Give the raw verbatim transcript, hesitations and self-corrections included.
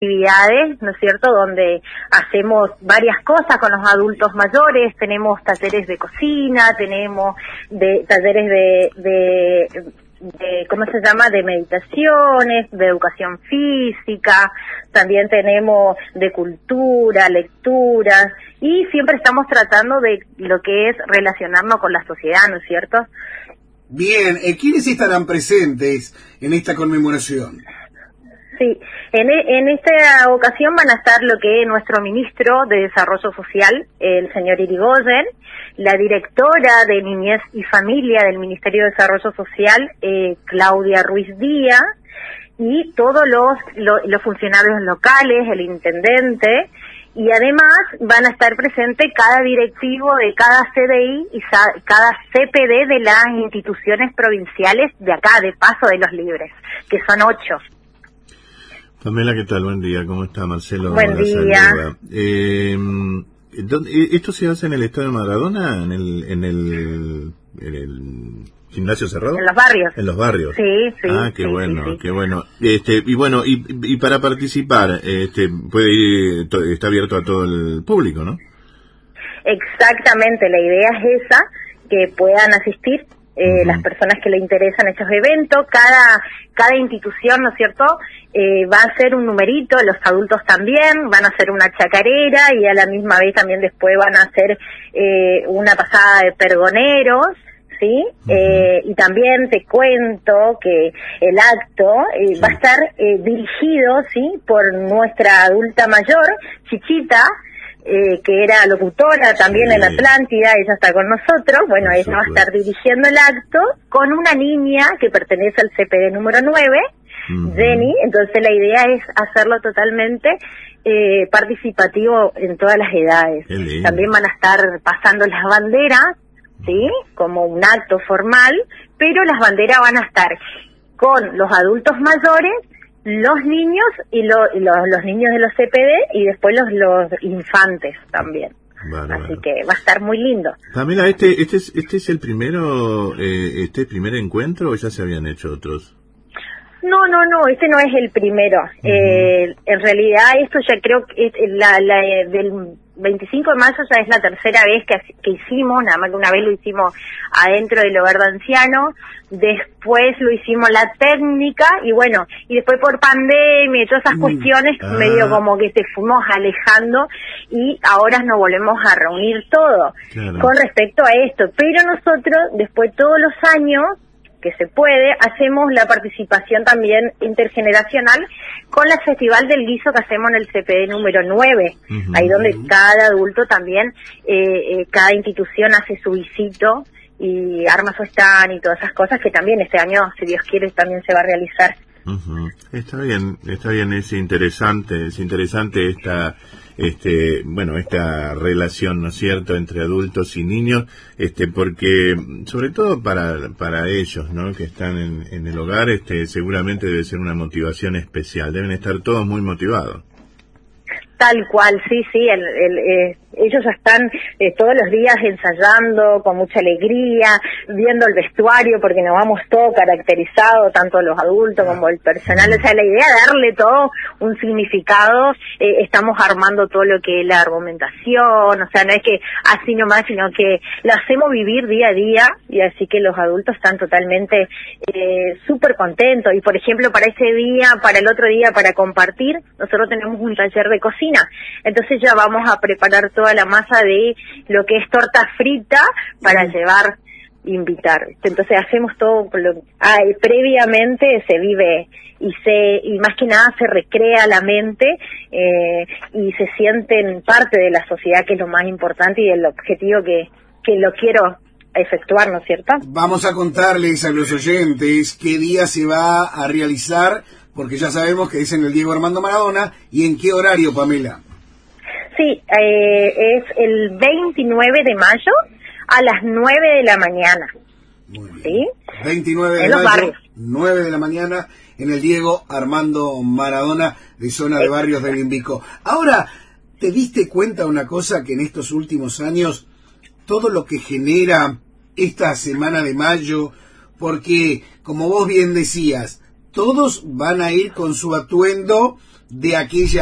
actividades, ¿no es cierto?, donde hacemos varias cosas con los adultos mayores. Tenemos talleres de cocina, tenemos de talleres de, de, de ¿cómo se llama?, de meditaciones, de educación física, también tenemos de cultura, lecturas, y siempre estamos tratando de lo que es relacionarnos con la sociedad, ¿no es cierto? Bien, ¿quiénes estarán presentes en esta conmemoración? Sí, en, en esta ocasión van a estar lo que es nuestro ministro de Desarrollo Social, el señor Irigoyen, la directora de Niñez y Familia del Ministerio de Desarrollo Social, eh, Claudia Ruiz Díaz, y todos los, los, los funcionarios locales, el intendente, y además van a estar presentes cada directivo de cada C D I y cada C P D de las instituciones provinciales de acá, de Paso de los Libres, que son ocho. Pamela, ¿qué tal? Buen día, ¿cómo está? Marcelo. Buen día. Eh, ¿Esto se hace en el Estadio Maradona, en el, en el, en el gimnasio cerrado? En los barrios. En los barrios. Sí, sí. Ah, qué sí, bueno, sí, sí. qué bueno. Este, y bueno, y, y para participar, este, puede ir, está abierto a todo el público, ¿no? Exactamente, la idea es esa, que puedan asistir eh, uh-huh. las personas que le interesan estos eventos. Cada cada institución, ¿no es cierto?, eh, va a hacer un numerito, los adultos también, van a hacer una chacarera y a la misma vez también después van a hacer eh, una pasada de pergoneros, ¿sí? Uh-huh. Eh, y también te cuento que el acto eh, sí. va a estar eh, dirigido, ¿sí?, por nuestra adulta mayor, Chichita, Eh, que era locutora también sí. en Atlántida, ella está con nosotros. Bueno, ella sí, va a estar dirigiendo el acto con una niña que pertenece al C P D número nueve, uh-huh. Jenny. Entonces la idea es hacerlo totalmente eh, participativo en todas las edades. También van a estar pasando las banderas, ¿sí?, como un acto formal, pero las banderas van a estar con los adultos mayores, los niños y, lo, y los, los niños de los C P D y después los, los infantes también. Vale, Así vale. que va a estar muy lindo. Pamela, este este es, este es el primero eh, este primer encuentro o ya se habían hecho otros. No, no, no, este no es el primero. Uh-huh. Eh, en realidad esto ya creo que es la, la del veinticinco de mayo ya es la tercera vez que, que hicimos, nada más que una vez lo hicimos adentro del hogar de ancianos, después lo hicimos la técnica y bueno, y después por pandemia y todas esas uh, cuestiones ah. medio como que se fuimos alejando y ahora nos volvemos a reunir todo claro. con respecto a esto, pero nosotros después todos los años que se puede, hacemos la participación también intergeneracional con la Festival del Guiso que hacemos en el C P D número nueve, uh-huh. ahí donde cada adulto también, eh, eh, cada institución hace su visito y arma su stand y todas esas cosas que también este año, si Dios quiere, también se va a realizar. Uh-huh. Está bien, está bien, es interesante, es interesante esta, este, bueno, esta relación, ¿no es cierto?, entre adultos y niños, este, porque, sobre todo para, para ellos, ¿no?, que están en, en el hogar, este, seguramente debe ser una motivación especial, deben estar todos muy motivados. Tal cual, sí, sí, el, el, eh, ellos ya están eh, todos los días ensayando con mucha alegría, viendo el vestuario porque nos vamos todo caracterizado, tanto los adultos como el personal, o sea, la idea de darle todo un significado, eh, estamos armando todo lo que es la argumentación, o sea, no es que así nomás, sino que lo hacemos vivir día a día, y así que los adultos están totalmente eh, súper contentos, y por ejemplo, para ese día, para el otro día, para compartir, nosotros tenemos un taller de cocina. Entonces ya vamos a preparar toda la masa de lo que es torta frita para mm. llevar, invitar. Entonces hacemos todo, lo, ah, previamente se vive y se y más que nada se recrea la mente eh, y se sienten parte de la sociedad, que es lo más importante y el objetivo que, que lo quiero efectuar, ¿no es cierto? Vamos a contarles a los oyentes qué día se va a realizar, porque ya sabemos que es en el Diego Armando Maradona, y en qué horario, Pamela. Sí, eh, es el veintinueve de mayo a las nueve de la mañana. Muy bien. ¿Sí? veintinueve de mayo, nueve de la mañana, en el Diego Armando Maradona, de zona de Barrios del Invico. Ahora, ¿te diste cuenta una cosa, que en estos últimos años todo lo que genera esta semana de mayo, porque, como vos bien decías, todos van a ir con su atuendo de aquella